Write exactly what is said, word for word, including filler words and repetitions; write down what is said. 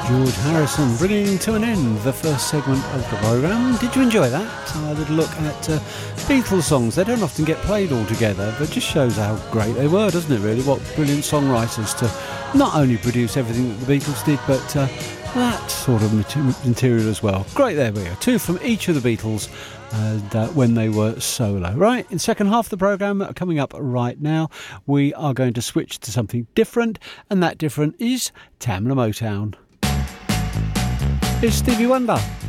George Harrison bringing to an end the first segment of the programme. Did you enjoy that? A little look at uh, Beatles songs. They don't often get played all together, but just shows how great they were, doesn't it really? What brilliant songwriters to not only produce everything that the Beatles did, but uh, that sort of material as well. Great, there we are. Two from each of the Beatles and uh, when they were solo. Right, in the second half of the programme, coming up right now, we are going to switch to something different, and that different is Tamla Motown. It's Stevie Wonder.